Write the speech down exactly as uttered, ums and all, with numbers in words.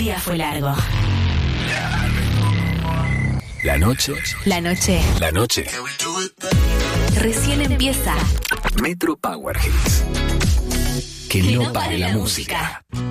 día fue largo. La noche. La noche. La noche. Recién empieza. Metro Power Hits. Que, que no, no pare, pare la, la música. música.